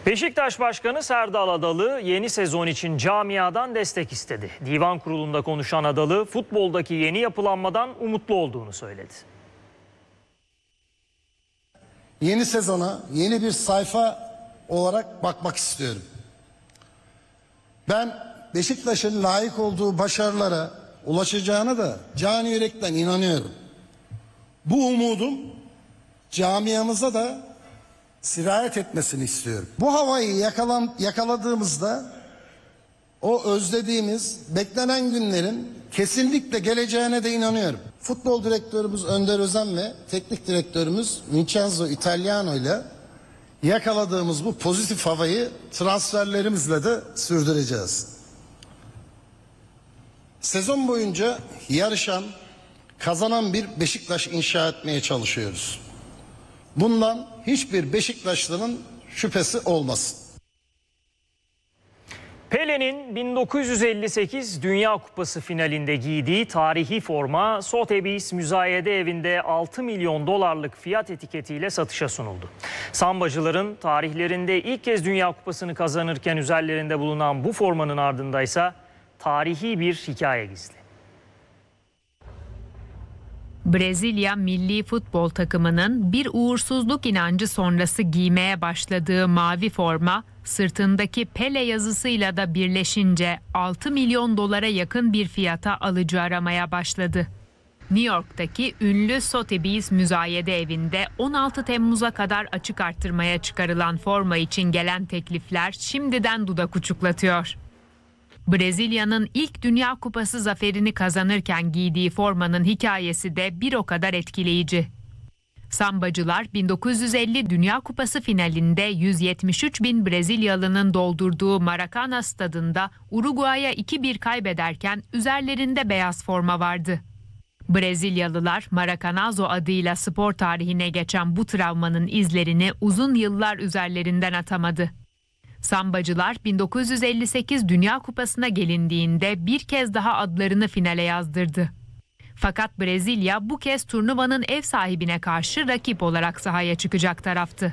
Beşiktaş Başkanı Serdal Adalı yeni sezon için camiadan destek istedi. Divan kurulunda konuşan Adalı futboldaki yeni yapılanmadan umutlu olduğunu söyledi. Yeni sezona yeni bir sayfa olarak bakmak istiyorum. Ben Beşiktaş'ın layık olduğu başarılara ulaşacağına da canı yürekten inanıyorum. Bu umudum camiamıza da sirayet etmesini istiyorum. Bu havayı yakaladığımızda o özlediğimiz, beklenen günlerin kesinlikle geleceğine de inanıyorum. Futbol direktörümüz Önder Özen ve teknik direktörümüz Vincenzo Italiano ile yakaladığımız bu pozitif havayı transferlerimizle de sürdüreceğiz. Sezon boyunca yarışan, kazanan bir Beşiktaş inşa etmeye çalışıyoruz. Bundan hiçbir Beşiktaşlı'nın şüphesi olmasın. Pele'nin 1958 Dünya Kupası finalinde giydiği tarihi forma Sotheby's Müzayede Evi'nde 6 milyon dolarlık fiyat etiketiyle satışa sunuldu. Sambacıların tarihlerinde ilk kez Dünya Kupası'nı kazanırken üzerlerinde bulunan bu formanın ardındaysa tarihi bir hikaye gizli. Brezilya milli futbol takımının bir uğursuzluk inancı sonrası giymeye başladığı mavi forma, sırtındaki Pele yazısıyla da birleşince 6 milyon dolara yakın bir fiyata alıcı aramaya başladı. New York'taki ünlü Sotheby's Müzayede Evi'nde 16 Temmuz'a kadar açık arttırmaya çıkarılan forma için gelen teklifler şimdiden dudak uçuklatıyor. Brezilya'nın ilk Dünya Kupası zaferini kazanırken giydiği formanın hikayesi de bir o kadar etkileyici. Sambacılar 1950 Dünya Kupası finalinde 173 bin Brezilyalı'nın doldurduğu Maracanã stadında Uruguay'a 2-1 kaybederken üzerlerinde beyaz forma vardı. Brezilyalılar Maracanazo adıyla spor tarihine geçen bu travmanın izlerini uzun yıllar üzerlerinden atamadı. Sambacılar 1958 Dünya Kupası'na gelindiğinde bir kez daha adlarını finale yazdırdı. Fakat Brezilya bu kez turnuvanın ev sahibine karşı rakip olarak sahaya çıkacak taraftı.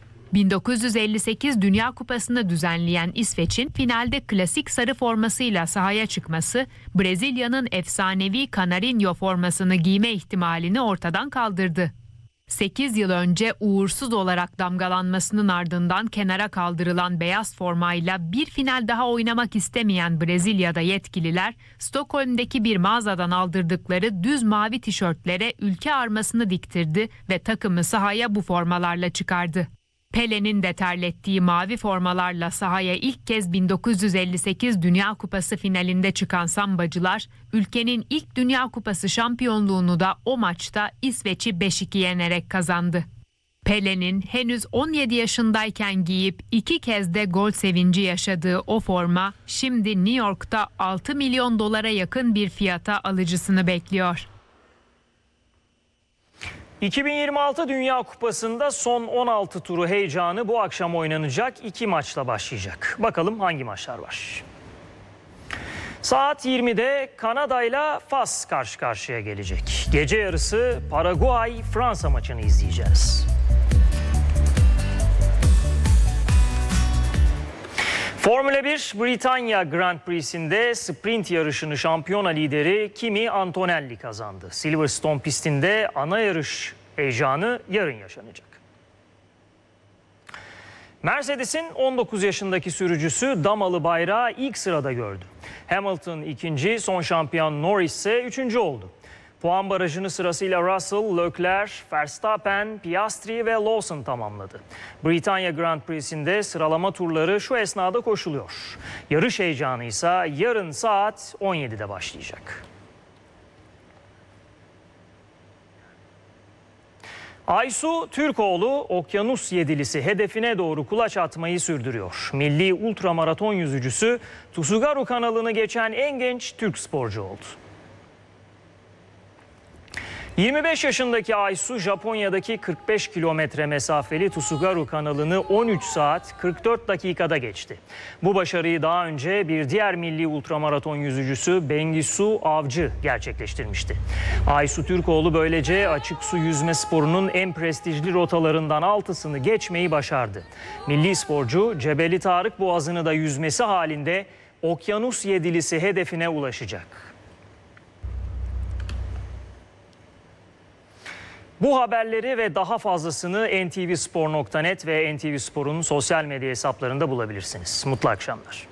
1958 Dünya Kupası'nı düzenleyen İsveç'in finalde klasik sarı formasıyla sahaya çıkması, Brezilya'nın efsanevi Canarinho formasını giyme ihtimalini ortadan kaldırdı. 8 yıl önce uğursuz olarak damgalanmasının ardından kenara kaldırılan beyaz formayla bir final daha oynamak istemeyen Brezilya'da yetkililer, Stockholm'deki bir mağazadan aldırdıkları düz mavi tişörtlere ülke armasını diktirdi ve takımı sahaya bu formalarla çıkardı. Pele'nin de terlettiği mavi formalarla sahaya ilk kez 1958 Dünya Kupası finalinde çıkan Sambacılar, ülkenin ilk Dünya Kupası şampiyonluğunu da o maçta İsveç'i 5-2 yenerek kazandı. Pele'nin henüz 17 yaşındayken giyip 2 kez de gol sevinci yaşadığı o forma, şimdi New York'ta 6 milyon dolara yakın bir fiyata alıcısını bekliyor. 2026 Dünya Kupası'nda son 16 turu heyecanı bu akşam oynanacak 2 maçla başlayacak. Bakalım hangi maçlar var? Saat 20'de Kanada ile Fas karşı karşıya gelecek. Gece yarısı Paraguay-Fransa maçını izleyeceğiz. Formula 1 Britanya Grand Prix'sinde sprint yarışını şampiyona lideri Kimi Antonelli kazandı. Silverstone pistinde ana yarış heyecanı yarın yaşanacak. Mercedes'in 19 yaşındaki sürücüsü damalı bayrağı ilk sırada gördü. Hamilton ikinci, son şampiyon Norris ise üçüncü oldu. Puan barajını sırasıyla Russell, Leclerc, Verstappen, Piastri ve Lawson tamamladı. Britanya Grand Prix'sinde sıralama turları şu esnada koşuluyor. Yarış heyecanı ise yarın saat 17'de başlayacak. Aysu Türkoğlu Okyanus Yedilisi hedefine doğru kulaç atmayı sürdürüyor. Milli ultramaraton yüzücüsü Tsugaru kanalını geçen en genç Türk sporcu oldu. 25 yaşındaki Aysu, Japonya'daki 45 kilometre mesafeli Tsugaru kanalını 13 saat 44 dakikada geçti. Bu başarıyı daha önce bir diğer milli ultramaraton yüzücüsü Bengisu Avcı gerçekleştirmişti. Aysu Türkoğlu böylece açık su yüzme sporunun en prestijli rotalarından 6'sını geçmeyi başardı. Milli sporcu Cebeli Tarık Boğazı'nı da yüzmesi halinde Okyanus Yedilisi hedefine ulaşacak. Bu haberleri ve daha fazlasını ntvspor.net ve NTV Spor'un sosyal medya hesaplarında bulabilirsiniz. Mutlu akşamlar.